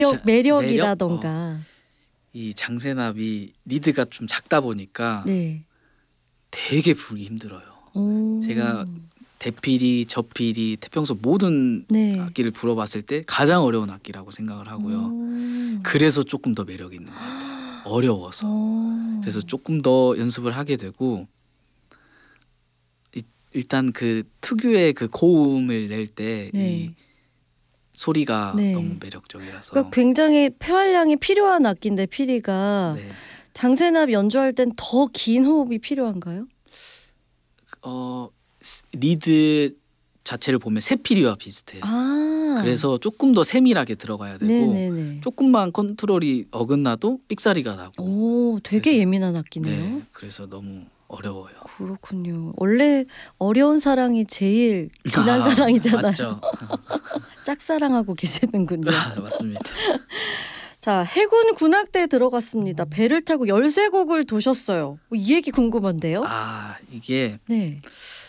매력이라던가. 이 장세납이 리드가 좀 작다 보니까 네. 되게 부르기 힘들어요. 오. 제가 대피리, 저피리, 태평소 모든 네. 악기를 불어봤을 때 가장 어려운 악기라고 생각을 하고요. 오. 그래서 조금 더 매력이 있는 것 같아요. 어려워서. 오. 그래서 조금 더 연습을 하게 되고 일단 그 특유의 그 고음을 낼 때 이 네. 소리가 네. 너무 매력적이라서. 그러니까 굉장히 폐활량이 필요한 악기인데 피리가 네. 장세납 연주할 땐 더 긴 호흡이 필요한가요? 리드 자체를 보면 세피리와 비슷해요. 아. 그래서 조금 더 세밀하게 들어가야 되고 네네네. 조금만 컨트롤이 어긋나도 삑사리가 나고. 오, 되게 그래서- 예민한 악기네요. 네, 그래서 너무 어려워요. 그렇군요. 원래 어려운 사랑이 제일 진한 사랑이잖아요. 맞죠. 짝사랑하고 계시는군요. 맞습니다. 자, 해군 군악대에 들어갔습니다. 배를 타고 13곡을 도셨어요. 이 얘기 궁금한데요. 이게 네.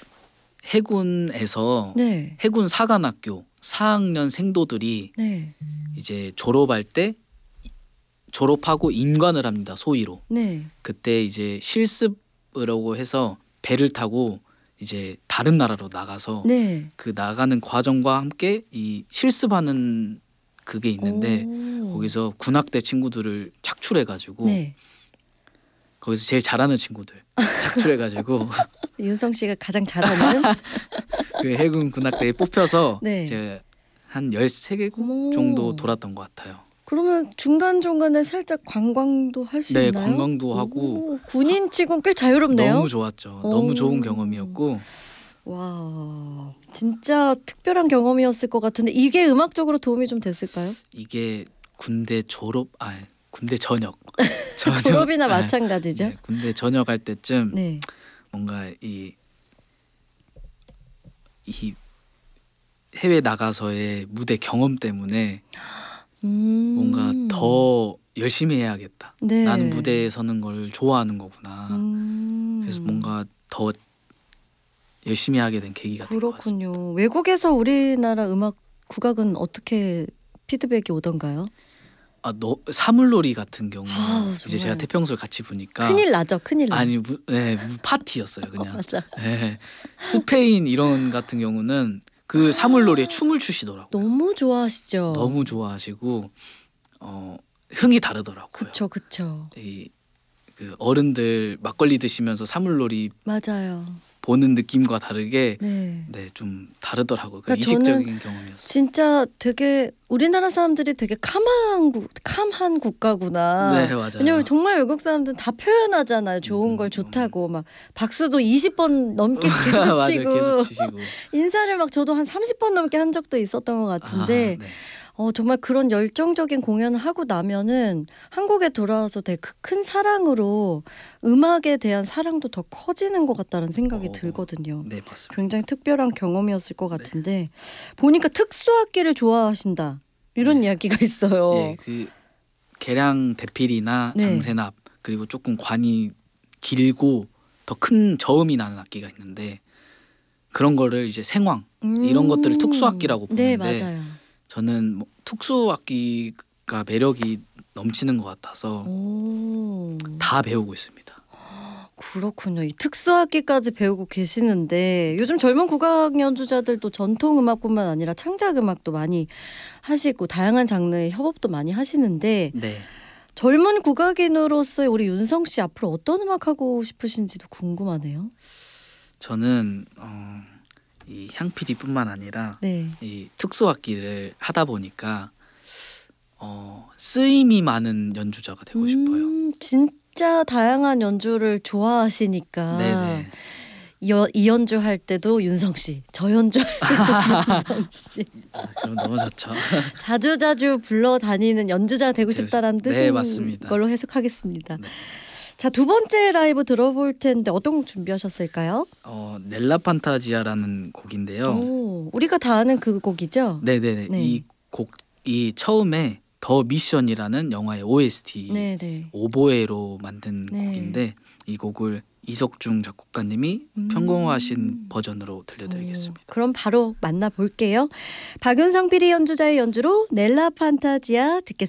해군에서 네. 해군 사관학교 4학년 생도들이 네. 이제 졸업할 때 졸업하고 임관을 합니다. 소위로. 네. 그때 이제 실습이라고 해서 배를 타고 이제 다른 나라로 나가서 네. 그 나가는 과정과 함께 이 실습하는 그게 있는데 오. 거기서 군악대 친구들을 착출해가지고 네. 거기서 제일 잘하는 친구들 착출해가지고 윤성 씨가 가장 잘하는 그 해군 군악대에 뽑혀서 네. 이제 한 13개국 어머. 정도 돌았던 것 같아요. 그러면 중간중간에 살짝 관광도 할 수 네, 있나요? 관광도 하고 군인 치곤 꽤 자유롭네요. 너무 좋았죠. 오. 너무 좋은 경험이었고 와, 진짜 특별한 경험이었을 것 같은데 이게 음악적으로 도움이 좀 됐을까요? 이게 군대 군대 전역 졸업이나 네, 마찬가지죠. 네, 군대 전역할 때쯤 네. 뭔가 이 해외 나가서의 무대 경험 때문에 뭔가 더 열심히 해야겠다. 네. 나는 무대에 서는 걸 좋아하는 거구나. 그래서 뭔가 더 열심히 하게 된 계기가 된 것 같습니다. 그렇군요. 외국에서 우리나라 음악 국악은 어떻게 피드백이 오던가요? 사물놀이 같은 경우 이제 정말. 제가 태평소를 같이 보니까 큰일 나죠, 큰일 나. 아니 파티였어요 그냥. 맞아. 네. 스페인 이런 같은 경우는 그 사물놀이에 춤을 추시더라고요. 너무 좋아하시죠. 너무 좋아하시고 흥이 다르더라고요. 그쵸. 그 어른들 막걸리 드시면서 사물놀이 맞아요. 보는 느낌과 다르게 네. 좀 다르더라고요. 그러니까 이식적인 경험이었어요. 진짜 되게 우리나라 사람들이 되게 캄한 국가구나. 네, 맞아요. 왜냐면 정말 외국 사람들은 다 표현하잖아요. 좋은 걸 좋다고 막 박수도 20번 넘게 계속 맞아요. 치고 계속 치시고. 인사를 막 저도 한 30번 넘게 한 적도 있었던 것 같은데 네. 정말 그런 열정적인 공연을 하고 나면은 한국에 돌아와서 되게 큰 사랑으로 음악에 대한 사랑도 더 커지는 것 같다는 생각이 들거든요. 네, 맞습니다. 굉장히 특별한 경험이었을 것 같은데 보니까 특수악기를 좋아하신다 이런 이야기가 있어요. 예, 그 계량 대필이나 네. 장세납 그리고 조금 관이 길고 더 큰 저음이 나는 악기가 있는데 그런 거를 이제 생황 이런 것들을 특수악기라고 네, 보는데 맞아요. 저는 특수악기가 매력이 넘치는 것 같아서 오. 다 배우고 있습니다. 그렇군요. 이 특수악기까지 배우고 계시는데 요즘 젊은 국악 연주자들도 전통 음악뿐만 아니라 창작 음악도 많이 하시고 다양한 장르의 협업도 많이 하시는데 네. 젊은 국악인으로서의 우리 윤성 씨 앞으로 어떤 음악 하고 싶으신지도 궁금하네요. 저는 이 향피디뿐만 아니라 네. 이 특수악기를 하다 보니까 쓰임이 많은 연주자가 되고 싶어요. 진짜 다양한 연주를 좋아하시니까 네네. 이 연주 할 때도 윤성 씨, 저 연주 할 때도 윤성 씨. 그럼 너무 좋죠. 자주자주 불러 다니는 연주자 되고 싶다라는 네, 뜻인 맞습니다. 걸로 해석하겠습니다. 네. 자, 두 번째 라이브 들어볼 텐데 어떤 곡 준비하셨을까요? 넬라 판타지아라는 곡인데요. 오, 우리가 다 아는 그 곡이죠? 네네네. 네. 이 곡이 처음에 더 미션이라는 영화의 OST 네네. 오보에로 만든 네. 곡인데 이 곡을 이석중 작곡가님이 편곡하신 버전으로 들려드리겠습니다. 그럼 바로 만나볼게요. 박윤성 피리 연주자의 연주로 넬라 판타지아 듣겠습니다.